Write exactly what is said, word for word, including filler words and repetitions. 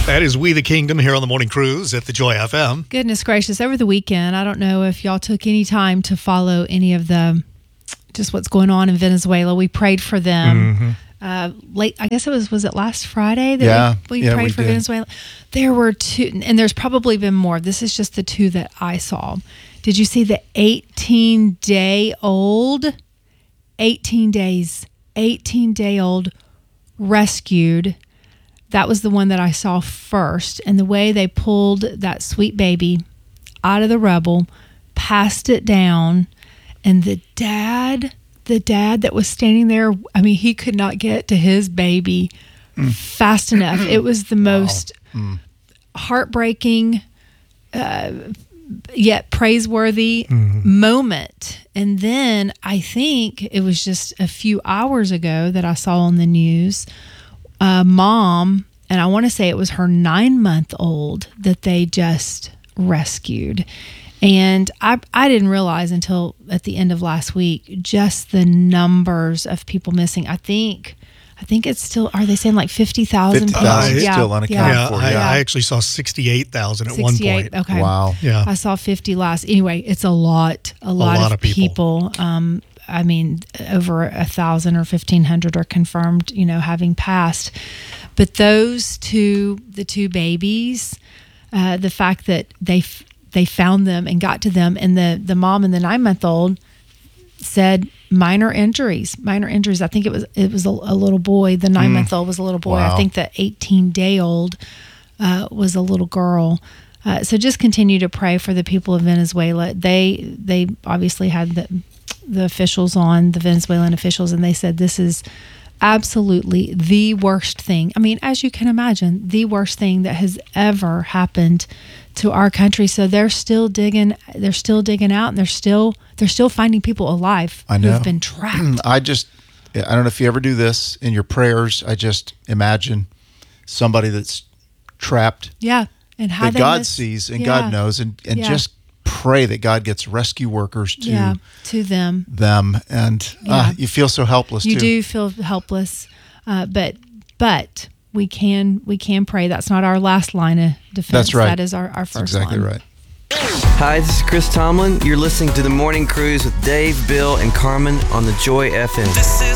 That is We the Kingdom here on the Morning Cruise at the Joy F M. Goodness gracious, over the weekend, I don't know if y'all took any time to follow any of the, just what's going on in Venezuela. We prayed for them. Mm-hmm. Uh, late, I guess it was, was it last Friday that Yeah, we, we yeah, prayed we for did. Venezuela? There were two, and there's probably been more. This is just the two that I saw. Did you see the eighteen day old, eighteen days, eighteen day old rescued? That was the one that I saw first. And the way they pulled that sweet baby out of the rubble, passed it down, and the dad, the dad that was standing there, I mean, he could not get to his baby mm. fast enough. It was the most wow. mm. heartbreaking, uh, yet praiseworthy mm-hmm. moment. And then I think it was just a few hours ago that I saw on the news, a mom, and I want to say it was her nine-month-old that they just rescued. And I I didn't realize until at the end of last week just the numbers of people missing. I think I think it's still, are they saying like fifty thousand? fifty thousand uh, yeah, still unaccounted yeah, for. I, Yeah, I actually saw sixty-eight thousand at one point. Okay. Wow. Yeah. I saw fifty last. Anyway, it's a lot, a lot, a lot of, of people. people. Um, I mean, over a thousand or fifteen hundred are confirmed, you know, having passed. But those two, the two babies, uh, the fact that they f- they found them and got to them, and the the mom and the nine month old said minor injuries, minor injuries. I think it was it was a, a little boy. The nine month old was a little boy. Wow. I think the eighteen day old uh, was a little girl. Uh, so just continue to pray for the people of Venezuela. They they obviously had the the officials on, the Venezuelan officials, and they said this is absolutely the worst thing. I mean, as you can imagine, the worst thing that has ever happened to our country. So they're still digging. They're still digging out, and they're still they're still finding people alive I know. who've been trapped. I just, I don't know if you ever do this in your prayers. I just imagine somebody that's trapped. Yeah, and how that they God miss, sees and yeah. God knows, and and Yeah. just pray that God gets rescue workers to yeah, to them. them, and Yeah. uh, you feel so helpless. You too. do feel helpless, uh, but but we can we can pray. That's not our last line of defense. That's right. That is our, our first That's exactly line. right. Hi, this is Chris Tomlin. You're listening to The Morning Cruise with Dave, Bill, and Carmen on the Joy F M.